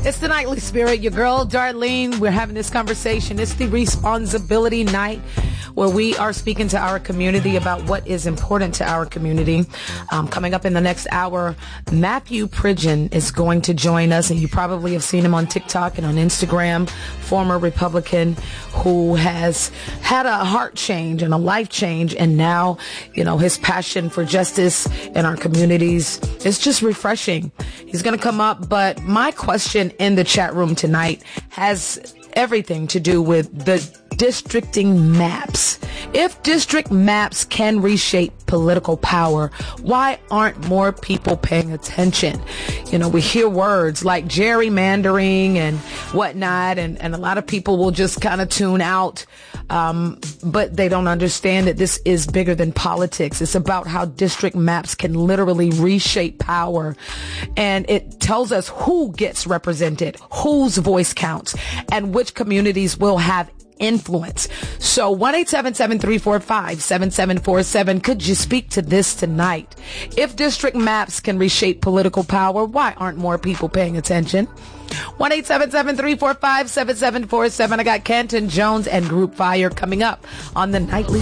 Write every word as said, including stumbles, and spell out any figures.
It's the Nightly Spirit, your girl Darlene. We're having this conversation. It's the responsibility night where we are speaking to our community about what is important to our community. Um, coming up in the next hour, Matthew Pridgen is going to join us, and you probably have seen him on TikTok and on Instagram, former Republican who has had a heart change and a life change, and now, you know, his passion for justice in our communities is just refreshing. He's going to come up, but my question in the chat room tonight has everything to do with the districting maps. If district maps can reshape political power, why aren't more people paying attention? You know, we hear words like gerrymandering and whatnot, and, and a lot of people will just kind of tune out, um, but they don't understand that this is bigger than politics. It's about how district maps can literally reshape power, and it tells us who gets represented, whose voice counts, and which communities will have influence. So one eight seven seven, three four five, seven seven four seven. Could you speak to this tonight? If district maps can reshape political power, why aren't more people paying attention? one eight seven seven, three four five, seven seven four seven. I got Canton Jones and Group Fire coming up on the Nightly